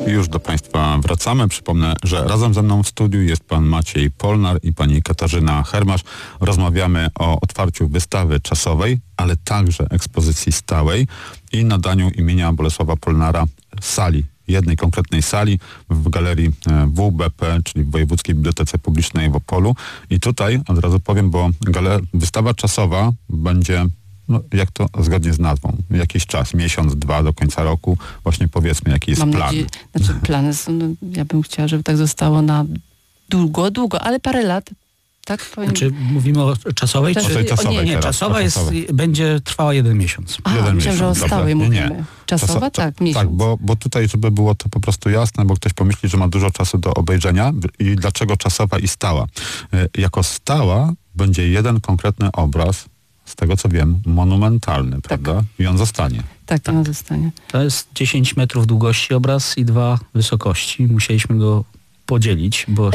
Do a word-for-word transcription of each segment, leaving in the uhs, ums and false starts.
już do Państwa wracamy. Przypomnę, że razem ze mną w studiu jest pan Maciej Polnar i pani Katarzyna Hermasz. Rozmawiamy o otwarciu wystawy czasowej, ale także ekspozycji stałej i nadaniu imienia Bolesława Polnara sali, jednej konkretnej sali w galerii W B P, czyli w Wojewódzkiej Bibliotece Publicznej w Opolu. I tutaj od razu powiem, bo galer- wystawa czasowa będzie, no, jak to zgodnie z nazwą, jakiś czas, miesiąc, dwa do końca roku. Właśnie powiedzmy, jaki jest Mam plan. Nadzieję, znaczy plany są, no, ja bym chciała, żeby tak zostało na długo, długo, ale parę lat. Tak powiem. Czy mówimy o czasowej? Czas- Czy... O tej czasowej Nie, nie, teraz, czasowa o jest, czasowej. będzie trwała jeden miesiąc. Aha, jeden myślałam, że o miesiąc, stałej dobra. Nie, mówimy. nie. Czasowa? Czaso- tak, miesiąc. Tak, bo, bo tutaj, żeby było to po prostu jasne, bo ktoś pomyśli, że ma dużo czasu do obejrzenia i dlaczego czasowa i stała. Y, Jako stała będzie jeden konkretny obraz, z tego co wiem, monumentalny, prawda? I on zostanie. Tak, to zostanie. To jest dziesięć metrów długości obraz i dwa wysokości. Musieliśmy go podzielić, bo...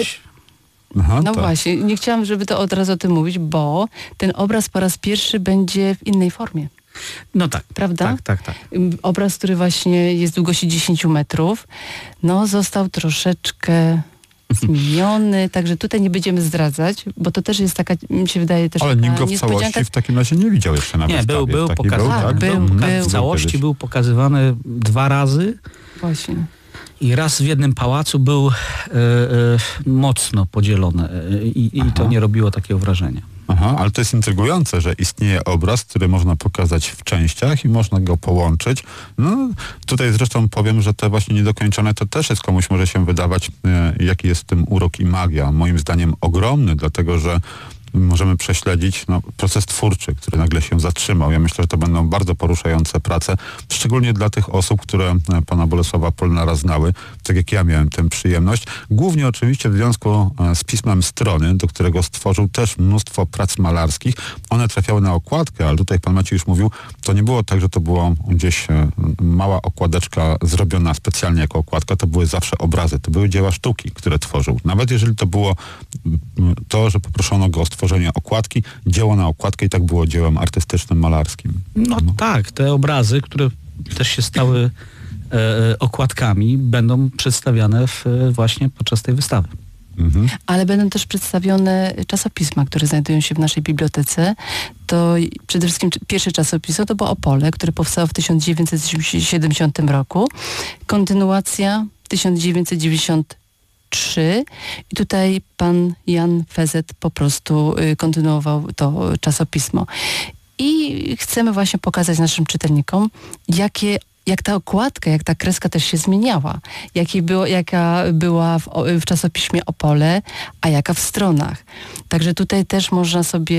Aha, No tak. właśnie, nie chciałam, żeby to od razu o tym mówić, bo ten obraz po raz pierwszy będzie w innej formie. No tak, Prawda? tak, tak, tak. Ym, Obraz, który właśnie jest długości dziesięć metrów, no został troszeczkę zmieniony, także tutaj nie będziemy zdradzać, bo to też jest taka, mi się wydaje też Ale taka nikt go w niespodzianka. całości w takim razie nie widział jeszcze na Nie, wystawie. był, był Taki pokazany. Tak, był, Mhm. był. W całości kiedyś. był pokazywany dwa razy Właśnie. i raz w jednym pałacu był e, e, mocno podzielony e, i, i to nie robiło takiego wrażenia. Aha, ale to jest intrygujące, że istnieje obraz, który można pokazać w częściach i można go połączyć. No, tutaj zresztą powiem, że te właśnie niedokończone to też jest, komuś może się wydawać, e, jaki jest w tym urok i magia. Moim zdaniem ogromny, dlatego że możemy prześledzić no, proces twórczy, który nagle się zatrzymał. Ja myślę, że to będą bardzo poruszające prace, szczególnie dla tych osób, które e, pana Bolesława Polnara znały, tak jak ja miałem tę przyjemność. Głównie oczywiście w związku e, z pismem Strony, do którego stworzył też mnóstwo prac malarskich. One trafiały na okładkę, ale tutaj pan Maciej już mówił, to nie było tak, że to była gdzieś e, mała okładeczka zrobiona specjalnie jako okładka, to były zawsze obrazy, to były dzieła sztuki, które tworzył. Nawet jeżeli to było m, to, że poproszono go o stworzenie okładki, dzieło na okładkę i tak było dziełem artystycznym, malarskim. No, no. tak, te obrazy, które też się stały e, okładkami, będą przedstawiane w, właśnie podczas tej wystawy. Mhm. Ale będą też przedstawione czasopisma, które znajdują się w naszej bibliotece. To przede wszystkim pierwsze czasopismo to było Opole, które powstało w tysiąc dziewięćset siedemdziesiątym roku. Kontynuacja tysiąc dziewięćset dziewięćdziesiąty trzeci i tutaj pan Jan Fezet po prostu y, kontynuował to czasopismo. I chcemy właśnie pokazać naszym czytelnikom, jakie jak ta okładka, jak ta kreska też się zmieniała. Jakie było, jaka była w, w czasopiśmie Opole, a jaka w Stronach. Także tutaj też można sobie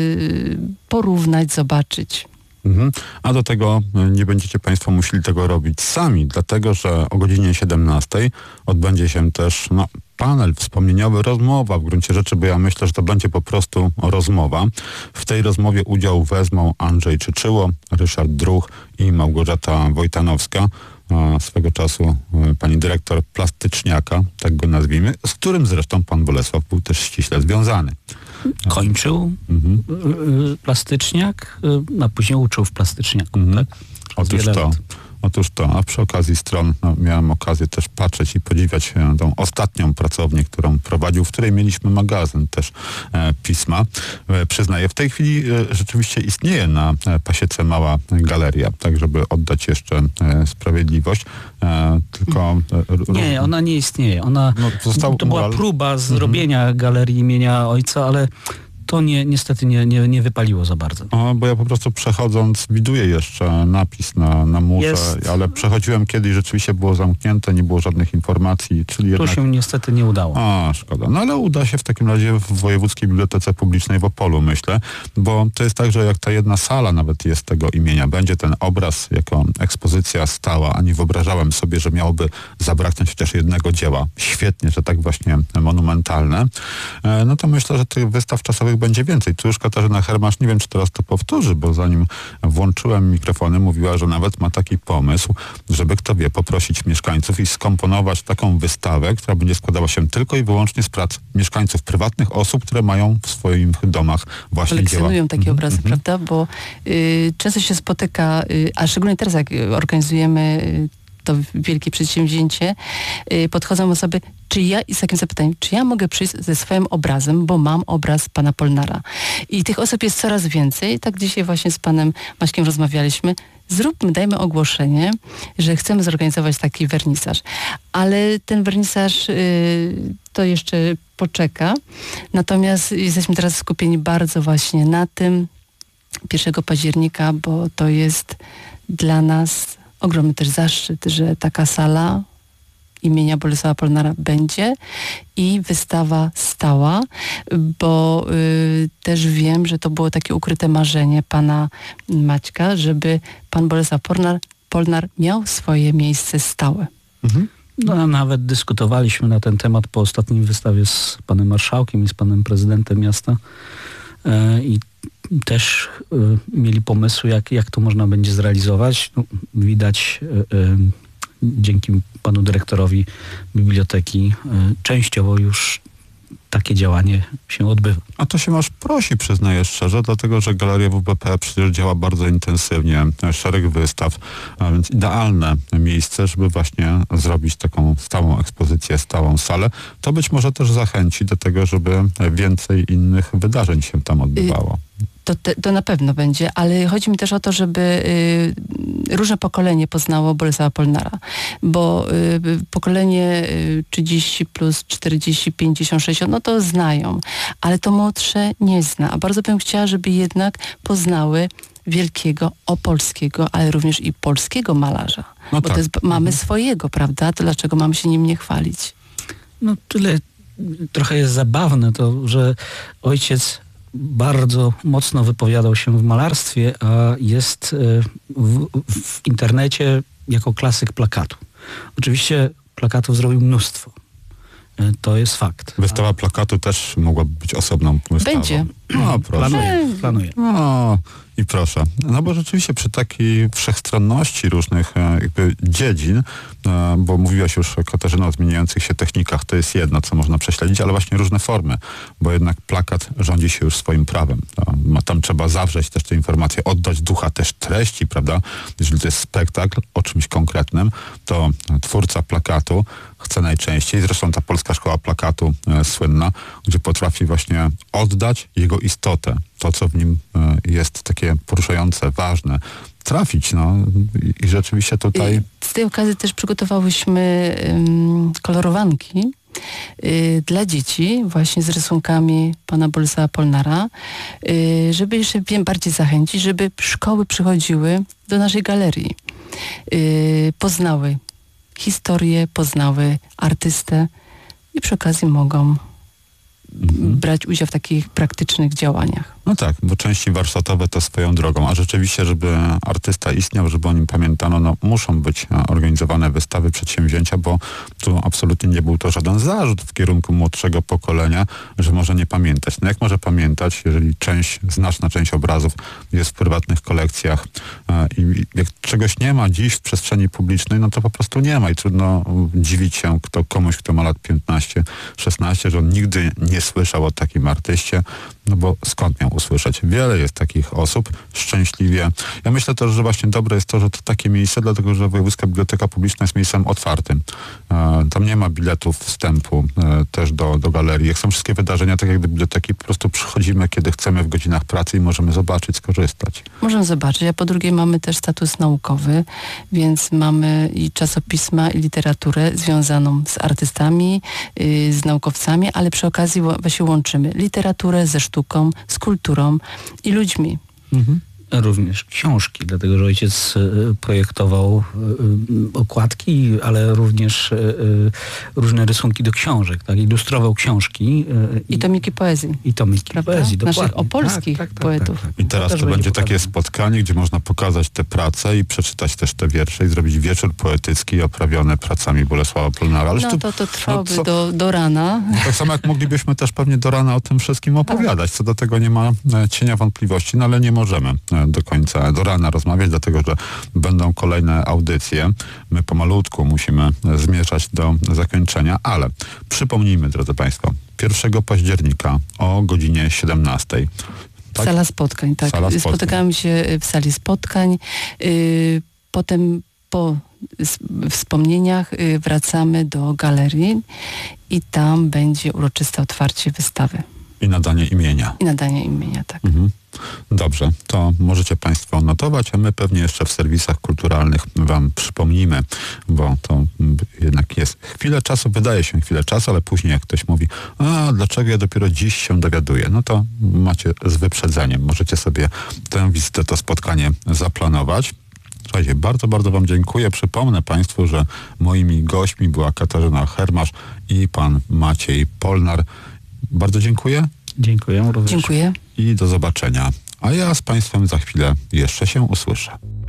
porównać, zobaczyć. Mhm. A do tego nie będziecie Państwo musieli tego robić sami, dlatego że o godzinie siedemnastej odbędzie się też no, panel wspomnieniowy, rozmowa w gruncie rzeczy, bo ja myślę, że to będzie po prostu rozmowa. W tej rozmowie udział wezmą Andrzej Czyczyło, Ryszard Druch i Małgorzata Wojtanowska, a swego czasu pani dyrektor Plastyczniaka, tak go nazwijmy, z którym zresztą pan Bolesław był też ściśle związany. Kończył Mhm. y, y, plastyczniak, y, a później uczył w plastyczniaku. Mhm. Tak? Przez Otóż wiele to. lat. Otóż to, a przy okazji Stron no, miałem okazję też patrzeć i podziwiać e, tą ostatnią pracownię, którą prowadził, w której mieliśmy magazyn też e, pisma. E, przyznaję, w tej chwili e, rzeczywiście istnieje na e, Pasiece mała galeria, tak żeby oddać jeszcze e, sprawiedliwość. E, tylko... E, Nie, ona nie istnieje. Ona, No, został to była mural. próba zrobienia galerii imienia ojca, ale to nie, niestety nie, nie, nie wypaliło za bardzo. O, bo ja po prostu przechodząc widuję jeszcze napis na, na murze, Jest. ale przechodziłem kiedyś, rzeczywiście było zamknięte, nie było żadnych informacji, czyli To jednak... się niestety nie udało. A, szkoda. No ale uda się w takim razie w Wojewódzkiej Bibliotece Publicznej w Opolu, myślę, bo to jest tak, że jak ta jedna sala nawet jest tego imienia, będzie ten obraz jako ekspozycja stała, a nie wyobrażałem sobie, że miałoby zabraknąć chociaż jednego dzieła. Świetnie, że tak właśnie monumentalne. E, no to myślę, że tych wystaw czasowych będzie więcej. Tu już Katarzyna Hermasz, nie wiem, czy teraz to powtórzy, bo zanim włączyłem mikrofony, mówiła, że nawet ma taki pomysł, żeby, kto wie, poprosić mieszkańców i skomponować taką wystawę, która będzie składała się tylko i wyłącznie z prac mieszkańców, prywatnych osób, które mają w swoich domach właśnie dzieła. Kolekcjonują takie Mhm, obrazy, prawda? Bo y, często się spotyka, y, a szczególnie teraz jak organizujemy y, to wielkie przedsięwzięcie, y, podchodzą osoby, czy ja, i z takim zapytaniem, czy ja mogę przyjść ze swoim obrazem, bo mam obraz pana Polnara. I tych osób jest coraz więcej. Tak dzisiaj właśnie z panem Maćkiem rozmawialiśmy. Zróbmy, dajmy ogłoszenie, że chcemy zorganizować taki wernisaż. Ale ten wernisaż y, to jeszcze poczeka. Natomiast jesteśmy teraz skupieni bardzo właśnie na tym pierwszego października, bo to jest dla nas ogromny też zaszczyt, że taka sala imienia Bolesława Polnara będzie i wystawa stała, bo y, też wiem, że to było takie ukryte marzenie pana Maćka, żeby pan Bolesław Polnar, Polnar miał swoje miejsce stałe. Mhm. No, a nawet dyskutowaliśmy na ten temat po ostatniej wystawie z panem marszałkiem i z panem prezydentem miasta e, i też e, mieli pomysły, jak, jak to można będzie zrealizować. No, widać e, e, dzięki panu dyrektorowi biblioteki e, częściowo już takie działanie się odbywa. A to się aż prosi, przyznaję szczerze, dlatego że Galeria W B P przecież działa bardzo intensywnie, szereg wystaw, a więc idealne miejsce, żeby właśnie zrobić taką stałą ekspozycję, stałą salę. To być może też zachęci do tego, żeby więcej innych wydarzeń się tam odbywało. To, te, to na pewno będzie, ale chodzi mi też o to, żeby y, różne pokolenie poznało Bolesława Polnara, bo y, pokolenie y, trzydzieści plus czterdzieści, pięćdziesiąt, sześćdziesiąt, no to znają, ale to młodsze nie zna, a bardzo bym chciała, żeby jednak poznały wielkiego opolskiego, ale również i polskiego malarza, No bo tak. to jest, mamy swojego, prawda, to dlaczego mamy się nim nie chwalić? No tyle, trochę jest zabawne to, że ojciec bardzo mocno wypowiadał się w malarstwie, a jest w, w internecie jako klasyk plakatu. Oczywiście plakatów zrobił mnóstwo. To jest fakt. Wystawa plakatu też mogłaby być osobną wystawą. Będzie. No proszę. Planuję, planuję. No i proszę. No bo rzeczywiście przy takiej wszechstronności różnych e, jakby dziedzin, e, bo mówiłaś już, Katarzyna, o zmieniających się technikach, to jest jedno, co można prześledzić, ale właśnie różne formy, bo jednak plakat rządzi się już swoim prawem. No, tam trzeba zawrzeć też te informacje, oddać ducha też treści, prawda? Jeżeli to jest spektakl o czymś konkretnym, to twórca plakatu chce najczęściej, zresztą ta Polska Szkoła Plakatu e, słynna, gdzie potrafi właśnie oddać jego istotę, to co w nim e, jest takie poruszające, ważne, trafić, no i, i rzeczywiście tutaj... I z tej okazji też przygotowałyśmy um, kolorowanki y, dla dzieci, właśnie z rysunkami pana Bolesława Polnara, y, żeby jeszcze wiem, bardziej zachęcić, żeby szkoły przychodziły do naszej galerii, y, poznały historię, poznały artystę i przy okazji mogą mhm. brać udział w takich praktycznych działaniach. No tak, bo części warsztatowe to swoją drogą, a rzeczywiście, żeby artysta istniał, żeby o nim pamiętano, no muszą być organizowane wystawy, przedsięwzięcia, bo tu absolutnie nie był to żaden zarzut w kierunku młodszego pokolenia, że może nie pamiętać. No jak może pamiętać, jeżeli część, znaczna część obrazów jest w prywatnych kolekcjach i jak czegoś nie ma dziś w przestrzeni publicznej, no to po prostu nie ma i trudno dziwić się kto, komuś, kto ma lat piętnaście, szesnaście, że on nigdy nie słyszał o takim artyście, no bo skąd miał usłyszeć? Wiele jest takich osób, szczęśliwie. Ja myślę też, że właśnie dobre jest to, że to takie miejsce, dlatego że Wojewódzka Biblioteka Publiczna jest miejscem otwartym. E, tam nie ma biletów wstępu e, też do, do galerii. Jak są wszystkie wydarzenia, tak jak do biblioteki, po prostu przychodzimy, kiedy chcemy w godzinach pracy i możemy zobaczyć, skorzystać. Możemy zobaczyć, a po drugie mamy też status naukowy, więc mamy i czasopisma, i literaturę związaną z artystami, yy, z naukowcami, ale przy okazji się łączymy literaturę ze sztuką, z kulturą i ludźmi. Mhm. Również książki, dlatego że ojciec y, projektował y, okładki, ale również y, y, różne rysunki do książek, tak? Ilustrował książki. Y, I tomiki poezji. I tomiki Prawda? poezji, dokładnie. Naszych opolskich tak, tak, tak, poetów. Tak, tak, tak. I teraz to, to będzie takie spotkanie, gdzie można pokazać te prace i przeczytać też te wiersze i zrobić wieczór poetycki oprawiony pracami Bolesława Polnara. Ależ no to, to, to trwałoby no, do, do rana. Tak samo jak moglibyśmy też pewnie do rana o tym wszystkim opowiadać. Co do tego nie ma e, cienia wątpliwości, no ale nie możemy e, do końca, do rana rozmawiać, dlatego że będą kolejne audycje. My pomalutku musimy e, zmierzać do zakończenia, ale przypomnijmy, drodzy Państwo, pierwszego października o godzinie siedemnastej. Tak? Sala spotkań, tak. Sala spotkań. Spotykamy się w sali spotkań. Yy, potem po w wspomnieniach y, wracamy do galerii i tam będzie uroczyste otwarcie wystawy. I nadanie imienia. I nadanie imienia, tak. Mhm. Dobrze, to możecie Państwo notować, a my pewnie jeszcze w serwisach kulturalnych Wam przypomnimy, bo to jednak jest chwilę czasu, wydaje się chwilę czasu, ale później jak ktoś mówi, a dlaczego ja dopiero dziś się dowiaduję, no to macie z wyprzedzeniem, możecie sobie tę wizytę, to spotkanie zaplanować. Słuchajcie, bardzo, bardzo Wam dziękuję. Przypomnę Państwu, że moimi gośćmi była Katarzyna Hermasz i pan Maciej Polnar. Bardzo dziękuję. Dziękuję również. Dziękuję. I do zobaczenia. A ja z Państwem za chwilę jeszcze się usłyszę.